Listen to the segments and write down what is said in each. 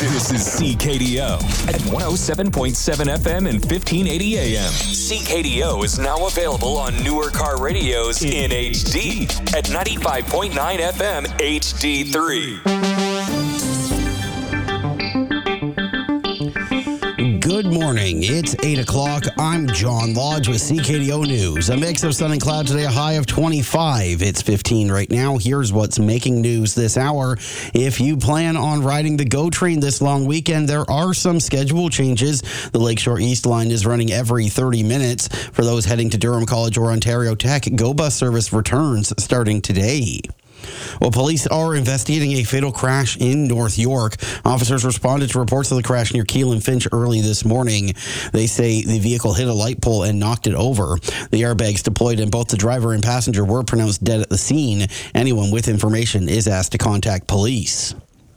This is CKDO at 107.7 FM and 1580 AM. CKDO is now available on newer car radios in HD at 95.9 FM HD3. Good morning. It's 8 o'clock. I'm John Lodge with CKDO News. A mix of sun and cloud today, a high of 25. It's 15 right now. Here's what's making news this hour. If you plan on riding the GO train this long weekend, there are some schedule changes. The Lakeshore East line is running every 30 minutes. For those heading to Durham College or Ontario Tech, GO bus service returns starting today. Well, police are investigating a fatal crash in North York. Officers responded to reports of the crash near Keele and Finch early this morning. They say the vehicle hit a light pole and knocked it over. The airbags deployed and both the driver and passenger were pronounced dead at the scene. Anyone with information is asked to contact police.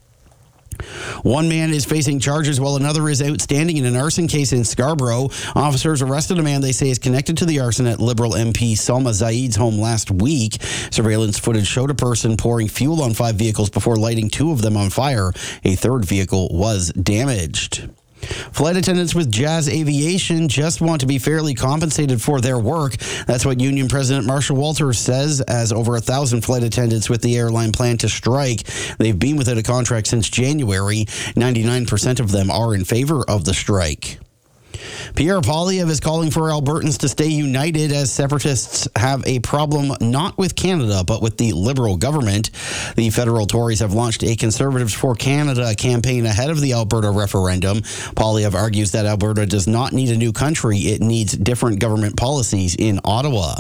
One man is facing charges while another is outstanding in an arson case in Scarborough. Officers arrested a man they say is connected to the arson at Liberal MP Salma Zaid's home last week. Surveillance footage showed a person pouring fuel on 5 vehicles before lighting 2 of them on fire. A third vehicle was damaged. Flight attendants with Jazz Aviation just want to be fairly compensated for their work. That's what Union President Marshall Walters says, as over 1,000 flight attendants with the airline plan to strike. They've been without a contract since January. 99% of them are in favor of the strike. Pierre Poilievre is calling for Albertans to stay united as separatists have a problem not with Canada but with the Liberal government. The federal Tories have launched a Conservatives for Canada campaign ahead of the Alberta referendum. Poilievre argues that Alberta does not need a new country, it needs different government policies in Ottawa.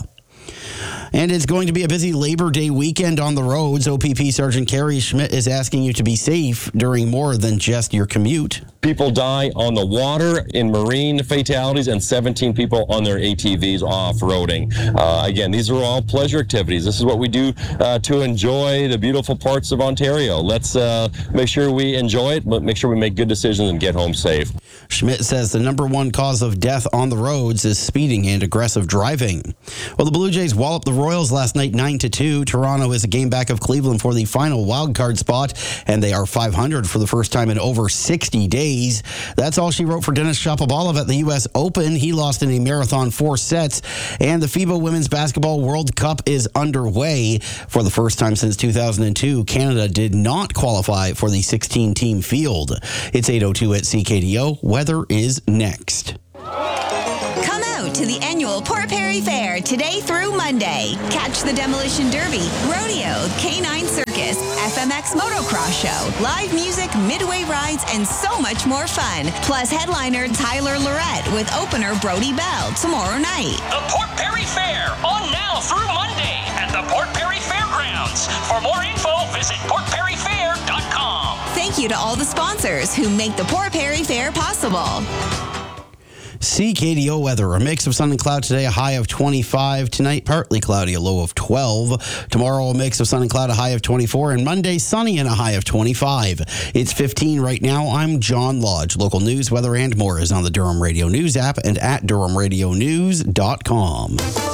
And it's going to be a busy Labor Day weekend on the roads. OPP Sergeant Kerry Schmidt is asking you to be safe during more than just your commute. People die on the water in marine fatalities and 17 people on their ATVs off-roading. Again, these are all pleasure activities. This is what we do to enjoy the beautiful parts of Ontario. Let's make sure we enjoy it, but make sure we make good decisions and get home safe. Schmidt says the number one cause of death on the roads is speeding and aggressive driving. Well, the Blue Jays walloped the Royals last night 9-2. Toronto is a game back of Cleveland for the final wildcard spot, and they are 500 for the first time in over 60 days. That's all she wrote for Denis Shapovalov at the U.S. Open. He lost in a marathon 4 sets, and the FIBA Women's Basketball World Cup is underway. For the first time since 2002, Canada did not qualify for the 16-team field. It's 8:02 at CKDO. Weather is next. Come out to the annual Port Perry Fair today through Monday. Catch the Demolition Derby, rodeo, K9 Circus, FMX Motocross Show, live music, midway rides, and so much more fun. Plus headliner Tyler Lorette with opener Brody Bell tomorrow night. The Port Perry Fair on now through Monday at the Port Perry Fairgrounds. For more info, visit portperryfair.com. Thank you to all the sponsors who make the Port Perry Fair possible. CKDO weather, a mix of sun and cloud today, a high of 25. Tonight, partly cloudy, a low of 12. Tomorrow, a mix of sun and cloud, a high of 24. And Monday, sunny and a high of 25. It's 15 right now. I'm John Lodge. Local news, weather, and more is on the Durham Radio News app and at DurhamRadioNews.com.